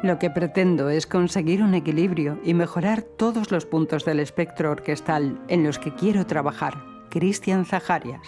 Lo que pretendo es conseguir un equilibrio y mejorar todos los puntos del espectro orquestal en los que quiero trabajar. Cristian Zajarias.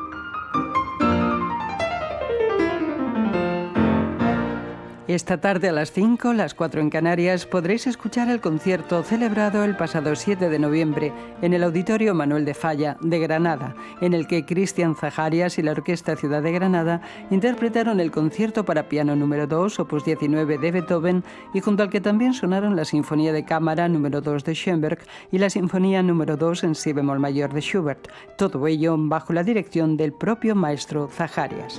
Esta tarde a las 5, las 4 en Canarias, podréis escuchar el concierto celebrado el pasado 7 de noviembre en el Auditorio Manuel de Falla de Granada, en el que Cristian Zajarias y la Orquesta Ciudad de Granada interpretaron el concierto para piano número 2, opus 19 de Beethoven, y junto al que también sonaron la Sinfonía de Cámara número 2 de Schoenberg y la Sinfonía número 2 en si bemol mayor de Schubert, todo ello bajo la dirección del propio maestro Zajarias.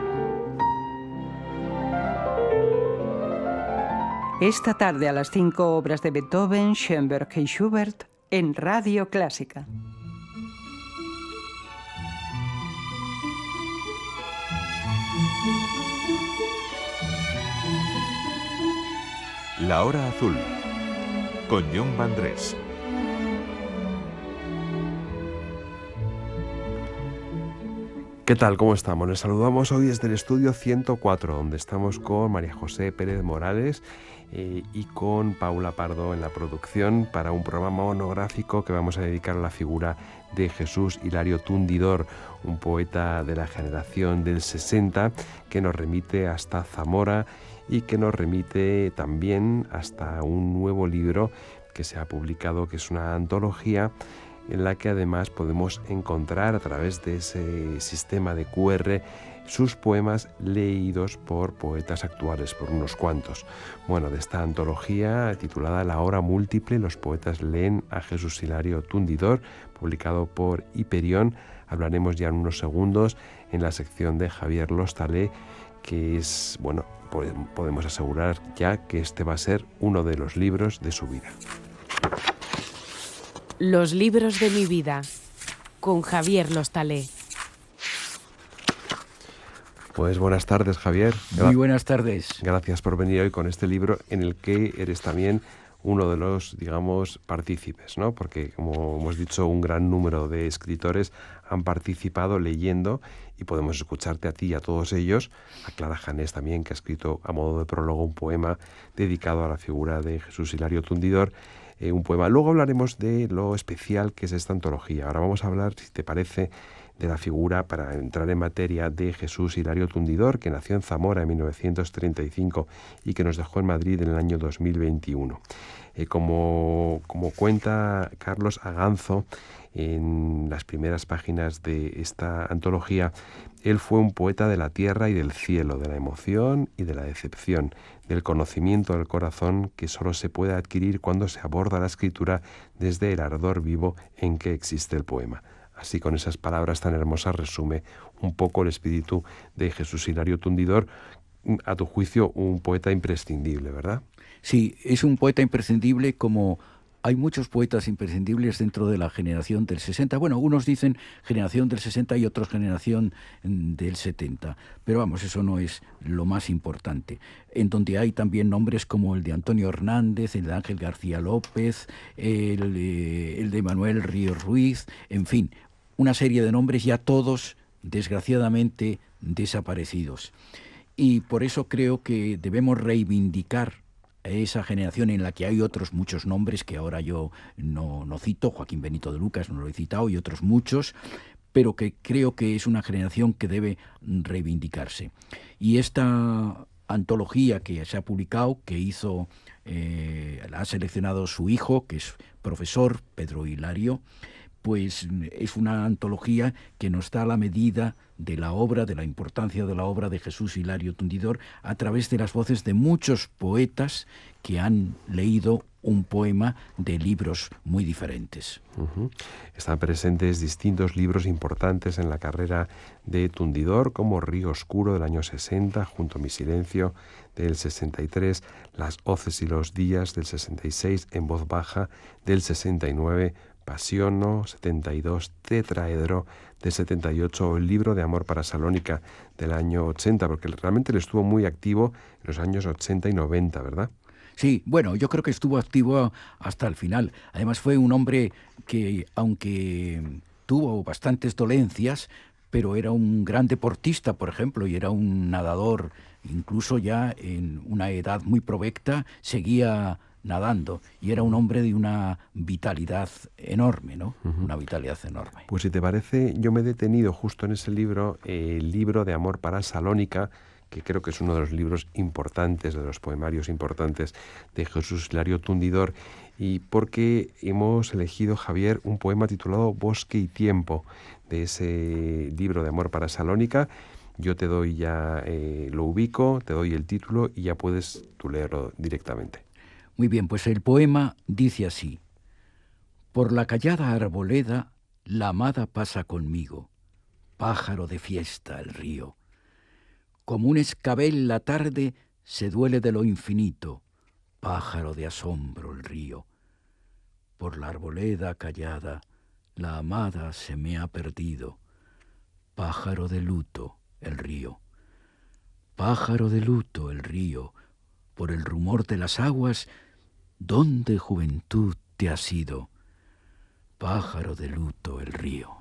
Esta tarde a las 5, obras de Beethoven, Schoenberg y Schubert en Radio Clásica. La Hora Azul, con Jon Vandrés. ¿Qué tal? ¿Cómo estamos? Les saludamos hoy desde el estudio 104, donde estamos con María José Pérez Morales y con Paula Pardo en la producción para un programa monográfico que vamos a dedicar a la figura de Jesús Hilario Tundidor, un poeta de la generación del 60 que nos remite hasta Zamora y que nos remite también hasta un nuevo libro que se ha publicado, que es una antología en la que además podemos encontrar a través de ese sistema de QR sus poemas leídos por poetas actuales, por unos cuantos. Bueno, de esta antología titulada La Hora Múltiple, los poetas leen a Jesús Hilario Tundidor, publicado por Hiperión, hablaremos ya en unos segundos en la sección de Javier Lostalé, que es, bueno, podemos asegurar ya que este va a ser uno de los libros de su vida. Los libros de mi vida, con Javier Lostalé. Pues buenas tardes, Javier. Muy buenas tardes. Gracias por venir hoy con este libro en el que eres también uno de los, digamos, partícipes, ¿no? Porque, como hemos dicho, un gran número de escritores han participado leyendo y podemos escucharte a ti y a todos ellos, a Clara Janés también, que ha escrito a modo de prólogo un poema dedicado a la figura de Jesús Hilario Tundidor, un poema. Luego hablaremos de lo especial que es esta antología. Ahora vamos a hablar, si te parece, de la figura, para entrar en materia, de Jesús Hilario Tundidor, que nació en Zamora en 1935 y que nos dejó en Madrid en el año 2021. Como cuenta Carlos Aganzo en las primeras páginas de esta antología, él fue un poeta de la tierra y del cielo, de la emoción y de la decepción, del conocimiento del corazón que solo se puede adquirir cuando se aborda la escritura desde el ardor vivo en que existe el poema. Así, con esas palabras tan hermosas, resume un poco el espíritu de Jesús Hilario Tundidor, a tu juicio un poeta imprescindible, ¿verdad? Sí, es un poeta imprescindible, como hay muchos poetas imprescindibles dentro de la generación del 60. Bueno, unos dicen generación del 60 y otros generación del 70. Pero vamos, eso no es lo más importante. En donde hay también nombres como el de Antonio Hernández, el de Ángel García López, el de Manuel Ríos Ruiz, en fin, una serie de nombres ya todos, desgraciadamente, desaparecidos. Y por eso creo que debemos reivindicar esa generación en la que hay otros muchos nombres que ahora yo no cito, Joaquín Benito de Lucas no lo he citado y otros muchos, pero que creo que es una generación que debe reivindicarse. Y esta antología que se ha publicado, que hizo, la ha seleccionado su hijo, que es profesor, Pedro Hilario, pues es una antología que nos da la medida de la obra, de la importancia de la obra de Jesús Hilario Tundidor, a través de las voces de muchos poetas que han leído un poema de libros muy diferentes. Están presentes distintos libros importantes en la carrera de Tundidor, como Río Oscuro del año 60, Junto a mi silencio del 63, Las hoces y los días del 66, En voz baja del 69, Pasiono, 72, Tetraedro de 78, o el libro de Amor para Salónica del año 80, porque realmente él estuvo muy activo en los años 80 y 90, ¿verdad? Sí, bueno, yo creo que estuvo activo hasta el final. Además fue un hombre que, aunque tuvo bastantes dolencias, pero era un gran deportista, por ejemplo, y era un nadador incluso ya en una edad muy provecta seguía nadando, y era un hombre de una vitalidad enorme, ¿no? Una vitalidad enorme. Pues si te parece, yo me he detenido justo en ese libro, el libro de Amor para Salónica, que creo que es uno de los libros importantes, de los poemarios importantes de Jesús Hilario Tundidor, y porque hemos elegido, Javier, un poema titulado Bosque y Tiempo, de ese libro de Amor para Salónica. Yo te doy ya, lo ubico, te doy el título y ya puedes tú leerlo directamente. Muy bien, pues el poema dice así: por la callada arboleda la amada pasa conmigo, pájaro de fiesta el río. Como un escabel la tarde se duele de lo infinito, pájaro de asombro el río. Por la arboleda callada la amada se me ha perdido, pájaro de luto el río. Pájaro de luto el río, por el rumor de las aguas, ¿dónde juventud te has ido? Pájaro de luto el río.